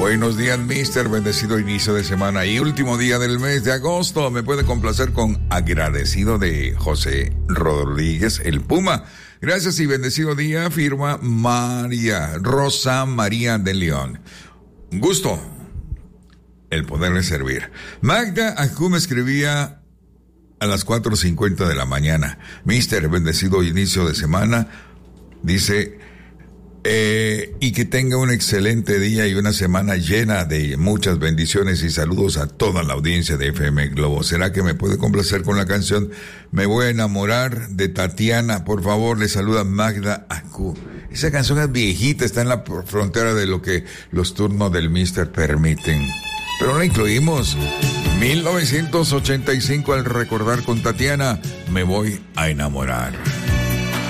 Buenos días, mister. Bendecido inicio de semana y último día del mes de agosto. Me puede complacer con Agradecido de José Rodríguez, el Puma. Gracias y bendecido día, firma Rosa María de León. Un gusto el poderle servir. Magda Ajú me escribía a las 4:50 de la mañana. Mister, bendecido inicio de semana. Dice, y que tenga un excelente día y una semana llena de muchas bendiciones y saludos a toda la audiencia de FM Globo. ¿Será que me puede complacer con la canción Me voy a enamorar de Tatiana? Por favor, le saluda Magda Acu. Esa canción es viejita, está en la frontera de lo que los turnos del Mister permiten. Pero la incluimos. 1985, al recordar con Tatiana, Me voy a enamorar.